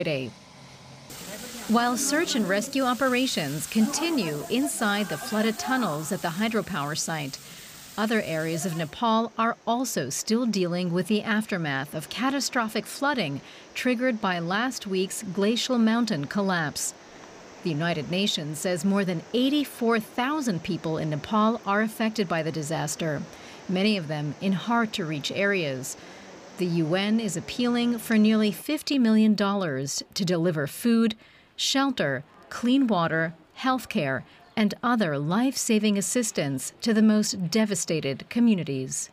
Friday. While search and rescue operations continue inside the flooded tunnels at the hydropower site, other areas of Nepal are also still dealing with the aftermath of catastrophic flooding triggered by last week's glacial mountain collapse. The United Nations says more than 84,000 people in Nepal are affected by the disaster, many of them in hard-to-reach areas. The UN is appealing for nearly $50 million to deliver food, shelter, clean water, health care, and other life-saving assistance to the most devastated communities.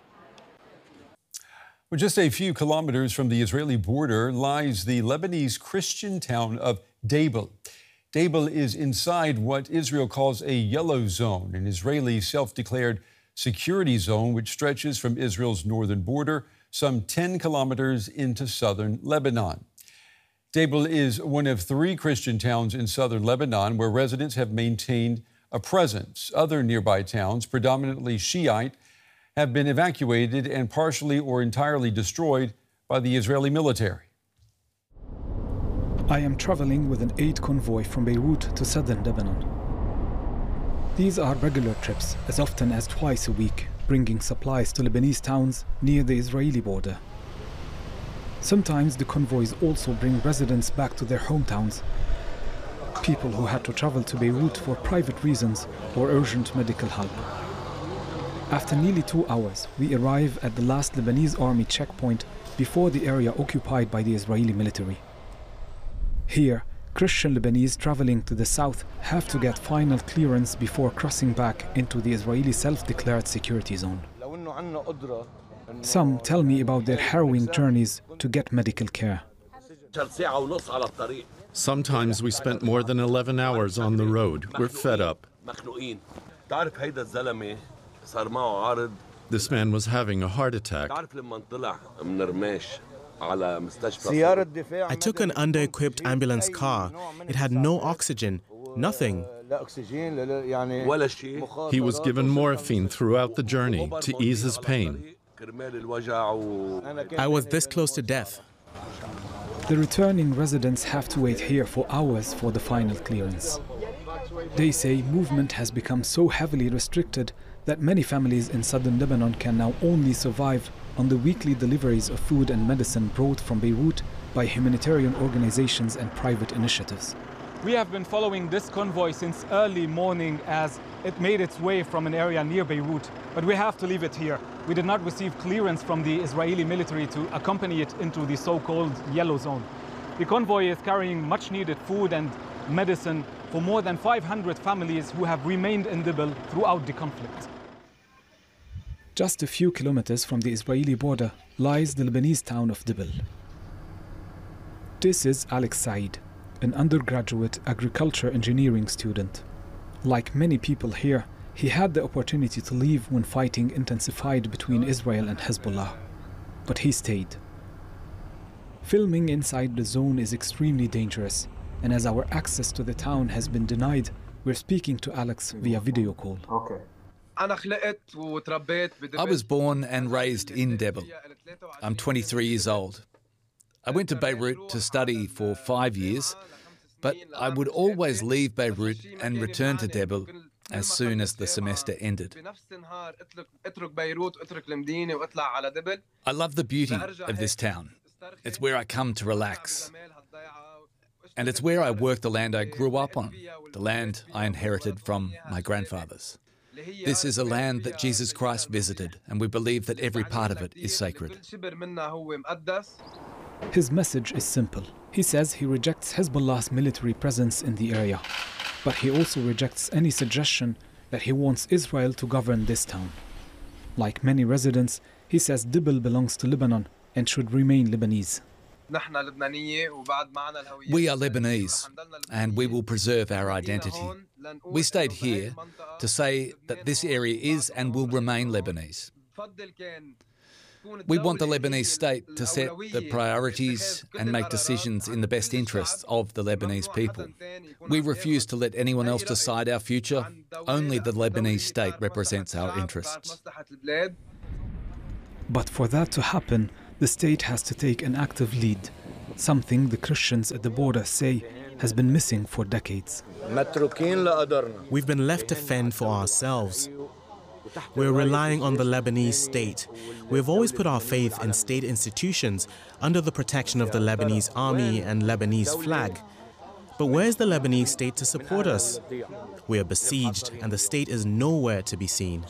Well, just a few kilometers from the Israeli border lies the Lebanese Christian town of Debil. Debil is inside what Israel calls a yellow zone, an Israeli self-declared security zone which stretches from Israel's northern border some 10 kilometers into southern Lebanon. Debil is one of 3 Christian towns in southern Lebanon where residents have maintained a presence. Other nearby towns, predominantly Shiite, have been evacuated and partially or entirely destroyed by the Israeli military. I am traveling with an aid convoy from Beirut to southern Lebanon. These are regular trips, as often as twice a week, bringing supplies to Lebanese towns near the Israeli border. Sometimes the convoys also bring residents back to their hometowns, people who had to travel to Beirut for private reasons or urgent medical help. After nearly 2 hours, we arrive at the last Lebanese army checkpoint before the area occupied by the Israeli military. Here, Christian Lebanese traveling to the south have to get final clearance before crossing back into the Israeli self-declared security zone. Some tell me about their harrowing journeys to get medical care. Sometimes we spent more than 11 hours on the road. We're fed up. This man was having a heart attack. I took an under-equipped ambulance car. It had no oxygen, nothing. He was given morphine throughout the journey to ease his pain. I was this close to death. The returning residents have to wait here for hours for the final clearance. They say movement has become so heavily restricted that many families in southern Lebanon can now only survive on the weekly deliveries of food and medicine brought from Beirut by humanitarian organizations and private initiatives. We have been following this convoy since early morning as it made its way from an area near Beirut, but we have to leave it here. We did not receive clearance from the Israeli military to accompany it into the so-called yellow zone. The convoy is carrying much needed food and medicine for more than 500 families who have remained in Debil throughout the conflict. Just a few kilometers from the Israeli border lies the Lebanese town of Debil. This is Alex Said, an undergraduate agriculture engineering student. Like many people here, he had the opportunity to leave when fighting intensified between Israel and Hezbollah, but he stayed. Filming inside the zone is extremely dangerous, and as our access to the town has been denied, we're speaking to Alex via video call. Okay. I was born and raised in Debil. I'm 23 years old. I went to Beirut to study for 5 years, but I would always leave Beirut and return to Debil as soon as the semester ended. I love the beauty of this town. It's where I come to relax. And it's where I work the land I grew up on, the land I inherited from my grandfathers. This is a land that Jesus Christ visited, and we believe that every part of it is sacred. His message is simple. He says he rejects Hezbollah's military presence in the area, but he also rejects any suggestion that he wants Israel to govern this town. Like many residents, he says Debil belongs to Lebanon and should remain Lebanese. We are Lebanese, and we will preserve our identity. We stayed here to say that this area is and will remain Lebanese. We want the Lebanese state to set the priorities and make decisions in the best interests of the Lebanese people. We refuse to let anyone else decide our future. Only the Lebanese state represents our interests. But for that to happen, the state has to take an active lead. something the Christians at the border say has been missing for decades. We've been left to fend for ourselves. We're relying on the Lebanese state. We've always put our faith in state institutions under the protection of the Lebanese army and Lebanese flag. But where's the Lebanese state to support us? We are besieged and the state is nowhere to be seen.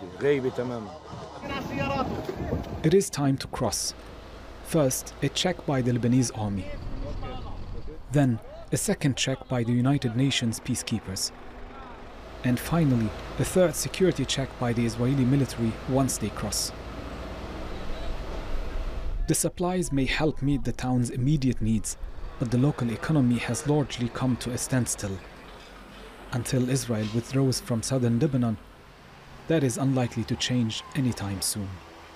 It is time to cross. First, a check by the Lebanese army. Then, a second check by the United Nations peacekeepers. And finally, a third security check by the Israeli military once they cross. The supplies may help meet the town's immediate needs, but the local economy has largely come to a standstill. Until Israel withdraws from southern Lebanon, that is unlikely to change anytime soon.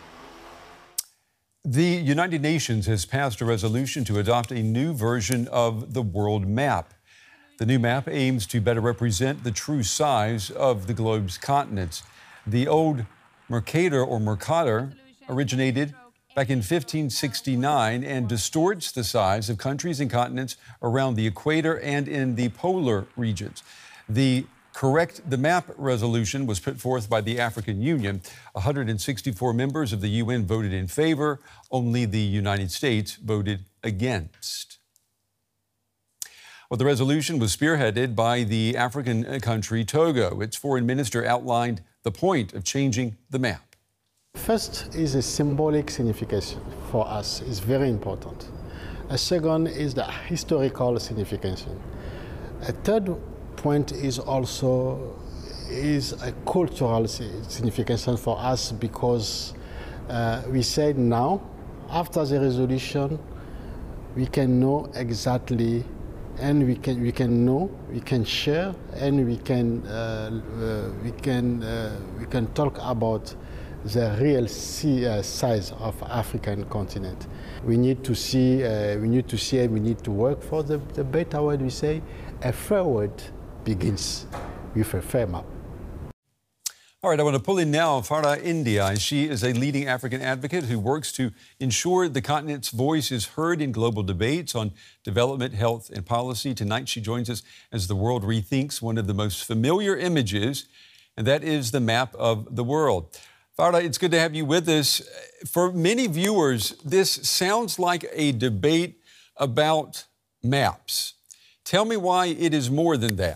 The United Nations has passed a resolution to adopt a new version of the world map. The new map aims to better represent the true size of the globe's continents. The old Mercator or Mercator originated back in 1569 and distorts the size of countries and continents around the equator and in the polar regions. The map resolution was put forth by the African Union. 164 members of the UN voted in favor. Only the United States voted against. Well, the resolution was spearheaded by the African country Togo. Its foreign minister outlined the point of changing the map. First is a symbolic significance for us. It's very important. A second is the historical significance. A third point is also a cultural significance for us because we said now, after the resolution, we can know exactly, and we can share, and we can talk about the real size of African continent. We need to see, and we need to work for the better word we say. A fair word begins with a fair map. All right, I want to pull in now Farah India. She is a leading African advocate who works to ensure the continent's voice is heard in global debates on development, health, and policy. Tonight, she joins us as the world rethinks one of the most familiar images, and that is the map of the world. Farah, it's good to have you with us. For many viewers, this sounds like a debate about maps. Tell me why it is more than that.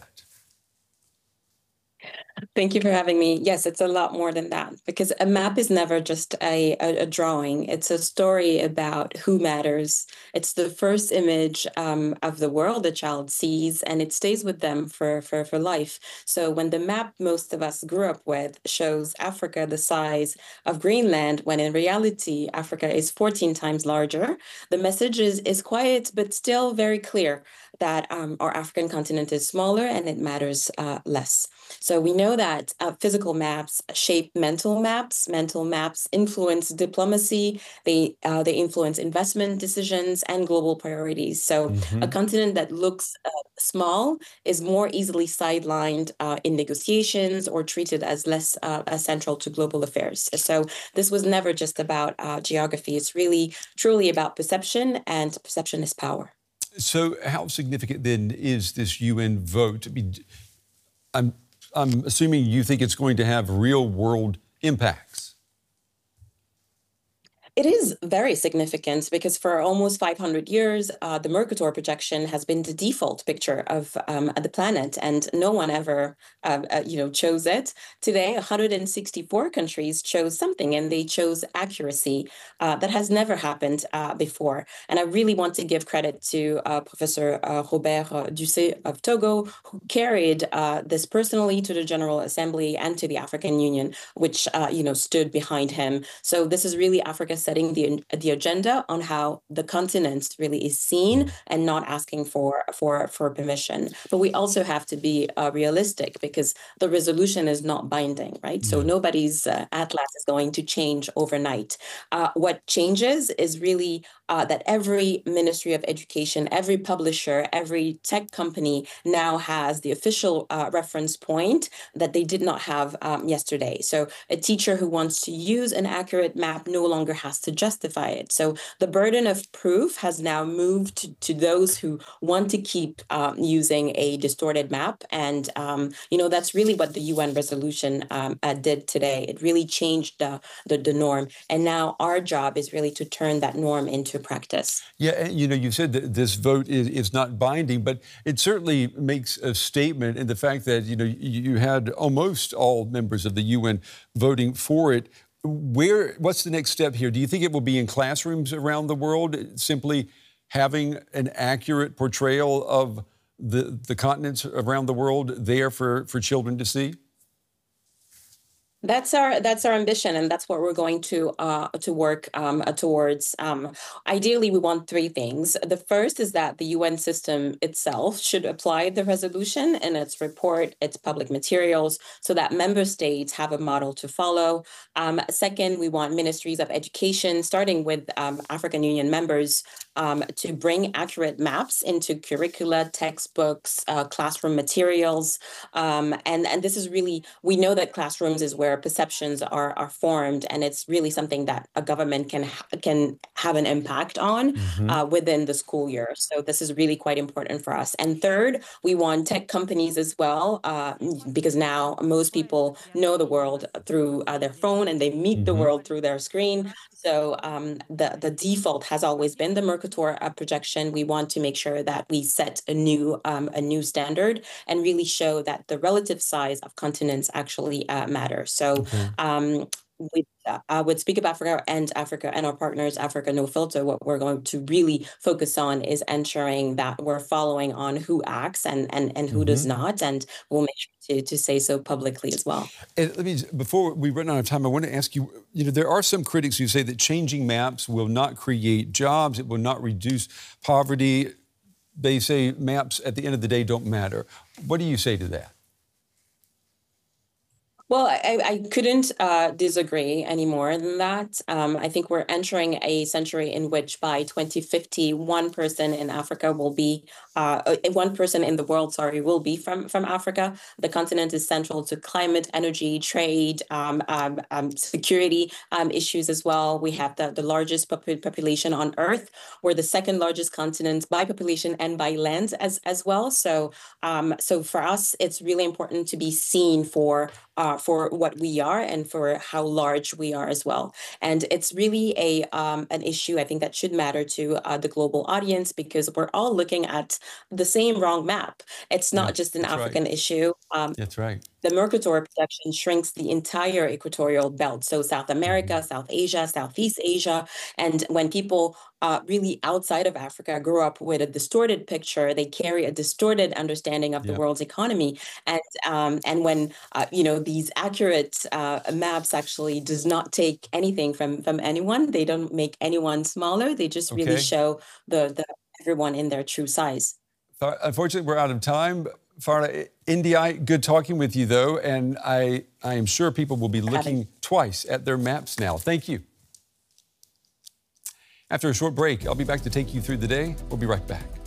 Thank you for having me. Yes, it's a lot more than that, because a map is never just a drawing. It's a story about who matters. It's the first image of the world a child sees, and it stays with them for life. So when the map most of us grew up with shows Africa the size of Greenland, when in reality Africa is 14 times larger, the message is quiet but still very clear that our African continent is smaller and it matters less. So we know that physical maps shape mental maps. Mental maps influence diplomacy. They influence investment decisions and global priorities. So a continent that looks small is more easily sidelined in negotiations or treated as less central to global affairs. So this was never just about geography. It's really, truly about perception, and perception is power. So how significant then is this UN vote? I'm assuming you think it's going to have real world impacts. It is very significant because for almost 500 years, the Mercator projection has been the default picture of the planet, and no one ever, chose it. Today, 164 countries chose something, and they chose accuracy. That has never happened before. And I really want to give credit to Professor Robert Ducé of Togo, who carried this personally to the General Assembly and to the African Union, which stood behind him. So this is really Africa setting the agenda on how the continent really is seen and not asking for permission. But we also have to be realistic, because the resolution is not binding, right? So nobody's atlas is going to change overnight. What changes is really that every Ministry of Education, every publisher, every tech company now has the official reference point that they did not have yesterday. So a teacher who wants to use an accurate map no longer has has to justify it. So the burden of proof has now moved to those who want to keep using a distorted map. And, that's really what the UN resolution did today. It really changed the norm. And now our job is really to turn that norm into practice. Yeah, and you said that this vote is not binding, but it certainly makes a statement in the fact that, you had almost all members of the UN voting for it. What's the next step here? Do you think it will be in classrooms around the world, simply having an accurate portrayal of the continents around the world there for children to see? That's our ambition, and that's what we're going to work towards. Ideally, we want three things. The first is that the UN system itself should apply the resolution in its report, its public materials, so that member states have a model to follow. Second, we want ministries of education, starting with African Union members, to bring accurate maps into curricula, textbooks, classroom materials. And this is really, we know that classrooms is where perceptions are formed, and it's really something that a government can have an impact on within the school year. So this is really quite important for us. And third, we want tech companies as well, because now most people know the world through their phone, and they meet the world through their screen. So the default has always been the Mercator projection. We want to make sure that we set a new standard and really show that the relative size of continents actually matter. So with Speak Up Africa and our partners, Africa No Filter, what we're going to really focus on is ensuring that we're following on who acts and who does not, and we'll make sure to say so publicly as well. And before we run out of time, I want to ask you, there are some critics who say that changing maps will not create jobs, it will not reduce poverty. They say maps at the end of the day don't matter. What do you say to that? Well, I couldn't disagree any more than that. I think we're entering a century in which by 2050, one person in Africa will be, one person in the world, will be from Africa. The continent is central to climate, energy, trade, security issues as well. We have the largest population on Earth. We're the second largest continent by population and by land as well. So for us, it's really important to be seen for what we are and for how large we are as well. And it's really an issue, I think, that should matter to the global audience, because we're all looking at the same wrong map. It's not just an African issue. That's right. The Mercator projection shrinks the entire equatorial belt. So South America, South Asia, Southeast Asia. And when people really outside of Africa grew up with a distorted picture, they carry a distorted understanding of the world's economy. And when, these accurate maps actually does not take anything from anyone, they don't make anyone smaller. They just really show the everyone in their true size. Unfortunately, we're out of time. Farah Ndiaye, good talking with you, though, and I am sure people will be looking twice at their maps now. Thank you. After a short break, I'll be back to take you through the day. We'll be right back.